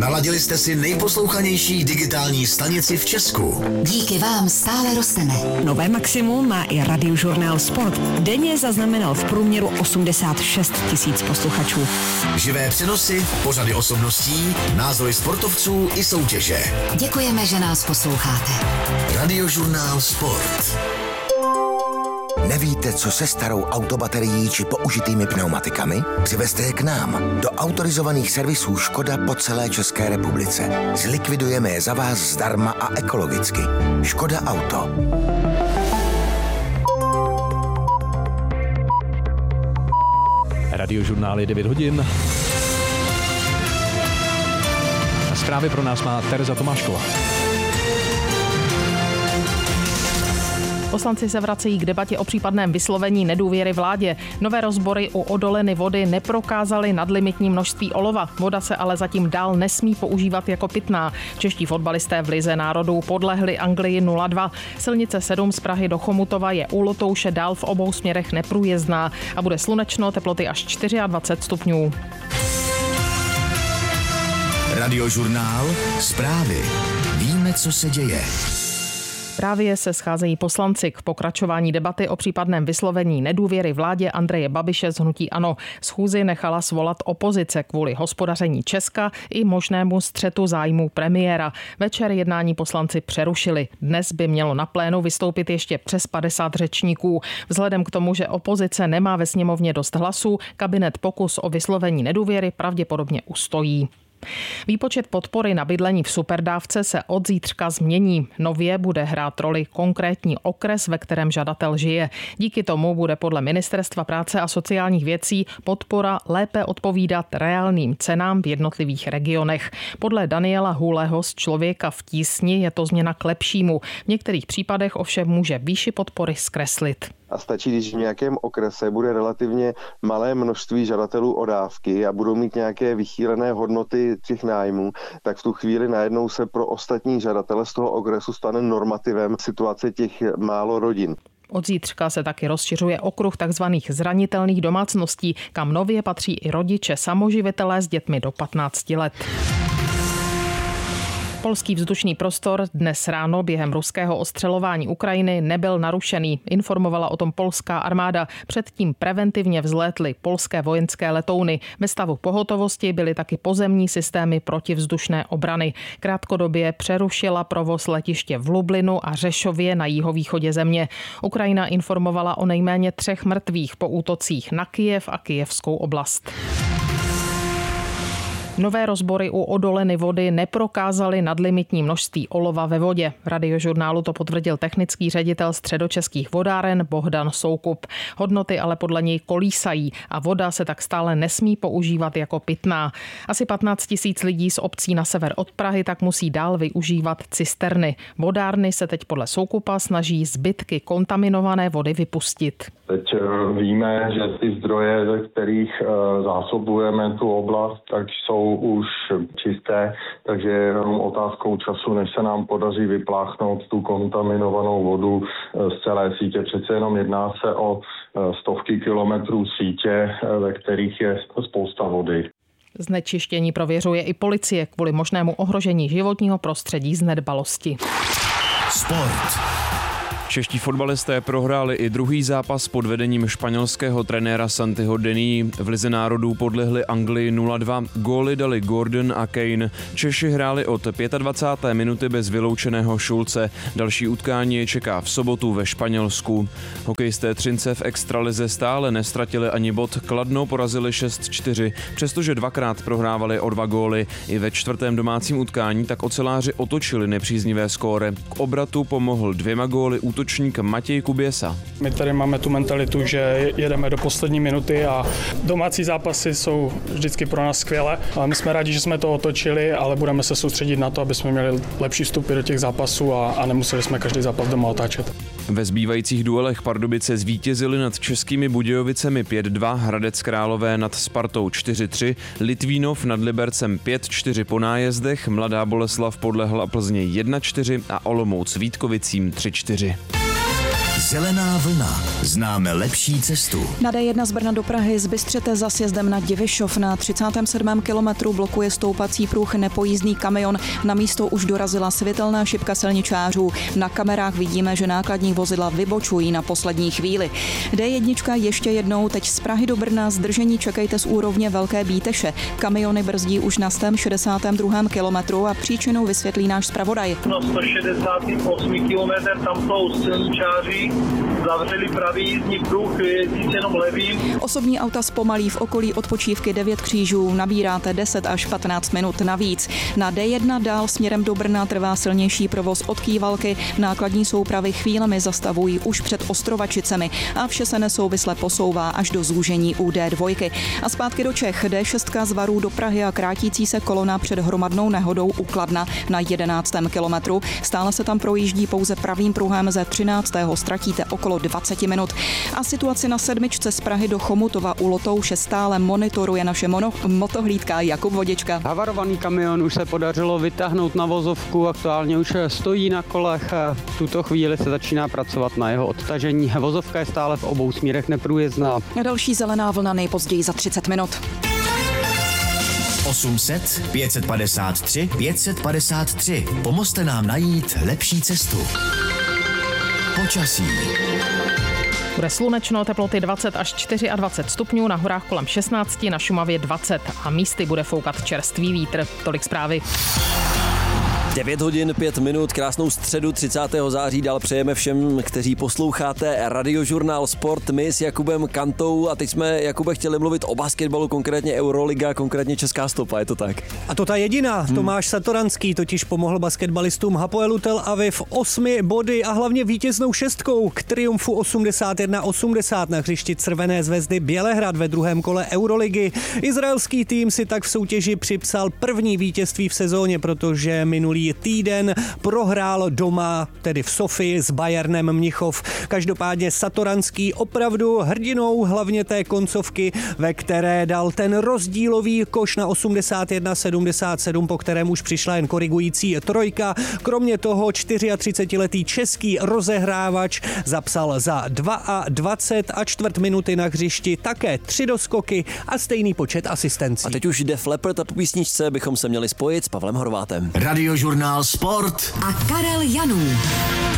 Naladili jste si nejposlouchanější digitální stanici v Česku. Díky vám stále rosteme. Nové maximum má i Radiožurnál Sport. Denně zaznamenal v průměru 86 000 posluchačů. Živé přenosy, pořady osobností, názory sportovců i soutěže. Děkujeme, že nás posloucháte. Radiožurnál Sport. Nevíte, co se starou autobaterií či použitými pneumatikami? Přivezte je k nám, do autorizovaných servisů Škoda po celé České republice. Zlikvidujeme je za vás zdarma a ekologicky. Škoda Auto. Radiožurnál je 9 hodin. Zprávy pro nás má Tereza Tomášková. Poslanci se vracejí k debatě o případném vyslovení nedůvěry vládě. Nové rozbory u odoleny vody neprokázaly nadlimitní množství olova. Voda se ale zatím dál nesmí používat jako pitná. Čeští fotbalisté v Lize národů podlehli Anglii 0-2. Silnice 7 z Prahy do Chomutova je u Lotouše dál v obou směrech neprůjezdná a bude slunečno, teploty až 24 stupňů. Radiožurnál Zprávy. Víme, co se děje. Právě se scházejí poslanci k pokračování debaty o případném vyslovení nedůvěry vládě Andreje Babiše z hnutí ANO. Schůzi nechala svolat opozice kvůli hospodaření Česka i možnému střetu zájmů premiéra. Večer jednání poslanci přerušili. Dnes by mělo na plénu vystoupit ještě přes 50 řečníků. Vzhledem k tomu, že opozice nemá ve sněmovně dost hlasů, kabinet pokus o vyslovení nedůvěry pravděpodobně ustojí. Výpočet podpory na bydlení v superdávce se od zítřka změní. Nově bude hrát roli konkrétní okres, ve kterém žadatel žije. Díky tomu bude podle Ministerstva práce a sociálních věcí podpora lépe odpovídat reálným cenám v jednotlivých regionech. Podle Daniela Hůleho z Člověka v tísni je to změna k lepšímu. V některých případech ovšem může výši podpory zkreslit. A stačí, když v nějakém okrese bude relativně malé množství žadatelů o dávky a budou mít nějaké vychýlené hodnoty těch nájmů, tak v tu chvíli najednou se pro ostatní žadatele z toho okresu stane normativem situace těch málo rodin. Od zítřka se taky rozšiřuje okruh takzvaných zranitelných domácností, kam nově patří i rodiče samoživitelé s dětmi do 15 let. Polský vzdušný prostor dnes ráno během ruského ostřelování Ukrajiny nebyl narušený, informovala o tom polská armáda. Předtím preventivně vzlétly polské vojenské letouny. Ve stavu pohotovosti byly taky pozemní systémy protivzdušné obrany. Krátkodobě přerušila provoz letiště v Lublinu a Řešově na jihovýchodě země. Ukrajina informovala o nejméně 3 mrtvých po útocích na Kyjev a Kyjevskou oblast. Nové rozbory u odoleny vody neprokázaly nadlimitní množství olova ve vodě. V Radiožurnálu to potvrdil technický ředitel Středočeských vodáren Bohdan Soukup. Hodnoty ale podle něj kolísají a voda se tak stále nesmí používat jako pitná. Asi 15 000 lidí z obcí na sever od Prahy tak musí dál využívat cisterny. Vodárny se teď podle Soukupa snaží zbytky kontaminované vody vypustit. Teď víme, že ty zdroje, ze kterých zásobujeme tu oblast, tak jsou už čisté, takže je jenom otázkou času, než se nám podaří vypláchnout tu kontaminovanou vodu z celé sítě. Přece jenom jedná se o stovky kilometrů sítě, ve kterých je spousta vody. Znečištění prověřuje i policie kvůli možnému ohrožení životního prostředí z nedbalosti. Sport. Čeští fotbalisté prohráli i druhý zápas pod vedením španělského trenéra Santiho Dení. V Lize národů podlehli Anglii 0-2. Góly dali Gordon a Kane. Češi hráli od 25. minuty bez vyloučeného Šulce. Další utkání je čeká v sobotu ve Španělsku. Hokejisté Třince v extralize stále nestratili ani bod. Kladno porazili 6-4, přestože dvakrát prohrávali o 2 góly. I ve 4. domácím utkání tak oceláři otočili nepříznivé skóre. K obratu pomohl 2 góly útočník Matěj Kuběsa. My tady máme tu mentalitu, že jedeme do poslední minuty a domácí zápasy jsou vždycky pro nás skvělé. A my jsme rádi, že jsme to otočili, ale budeme se soustředit na to, aby jsme měli lepší vstupy do těch zápasů a nemuseli jsme každý zápas doma otáčet. Ve zbývajících duelech Pardubice zvítězili nad Českými Budějovicemi 5-2, Hradec Králové nad Spartou 4-3, Litvínov nad Libercem 5-4 po nájezdech, Mladá Boleslav podlehla Plzni 1-4 a Olomouc Vítkovicím 3-4. Zelená vlna. Známe lepší cestu. Na D1 z Brna do Prahy z Bystřete za sjezdem na Divišov na 37. kilometru blokuje stoupací pruh nepojízdný kamion. Na místo už dorazila světelná šipka silničářů. Na kamerách vidíme, že nákladní vozidla vybočují na poslední chvíli. D1 ještě jednou, teď z Prahy do Brna, zdržení čekejte z úrovně Velké Bíteše. Kamiony brzdí už na 162. kilometru a příčinu vysvětlí náš zpravodaj. Na 168. kilometr tam jsou silničáři, zavřeli pravý jízdní pruh, jezdíte jenom levým. Osobní auta zpomalí v okolí odpočívky 9 křížů, nabíráte 10 až 15 minut navíc. Na D1 dál směrem do Brna trvá silnější provoz od Kývalky, nákladní soupravy chvílemi zastavují už před Ostrovačicemi a vše se nesouvisle posouvá až do zúžení u D2. A zpátky do Čech, D6 z Varů do Prahy a krátící se kolona před hromadnou nehodou u Kladna na 11. kilometru. Stále se tam projíždí pouze pravým pruhem, ze 13. ztratíte okolo 20 minut. A situaci na 7. z Prahy do Chomutova u Lotouše stále monitoruje naše motohlídka Jakub Vodička. Havarovaný kamion už se podařilo vytáhnout na vozovku, aktuálně už stojí na kolech. V tuto chvíli se začíná pracovat na jeho odtažení. Vozovka je stále v obou směrech neprůjezdná. Další zelená vlna nejpozději za 30 minut. 800 553 553. Pomozte nám najít lepší cestu. Počasí. Bude slunečno, teploty 20 až 24 stupňů, na horách kolem 16, na Šumavě 20 a místy bude foukat čerstvý vítr. Tolik zprávy. 9 hodin 5 minut, krásnou středu 30. září dál přejeme všem, kteří posloucháte Radiožurnál Sport, my s Jakubem Kantou a teď jsme, Jakube, chtěli mluvit o basketbalu, konkrétně Euroliga, konkrétně Česká stopa, je to tak? A to ta jediná, Tomáš Satoranský totiž pomohl basketbalistům Hapoelu Tel Aviv 8 body a hlavně vítěznou šestkou k triumfu 81-80 na hřišti Crvené zvezdy Bělehrad ve druhém kole Euroligy. Izraelský tým si tak v soutěži připsal první vítězství v sezóně, protože minulý týden prohrál doma, tedy v Sofii s Bayernem Mnichov. Každopádně Satoranský opravdu hrdinou hlavně té koncovky, ve které dal ten rozdílový koš na 81-77, po kterém už přišla jen korigující trojka. Kromě toho 34letý český rozehrávač zapsal za 22 a čtvrt minuty na hřišti také 3 doskoky a stejný počet asistencí. A teď už jde Fleprt a po písničce bychom se měli spojit s Pavlem Horvátem. Radiožurnál Sport a Karel Janů.